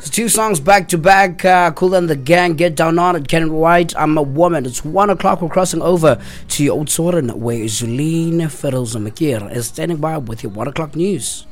So two songs back to back. Kool and the Gang, Get Down On It, Ken White, I'm a Woman. It's 1 o'clock. We're crossing over to your Oudtshoorn, where Jolene Fiddles Makir is standing by with your 1 o'clock news.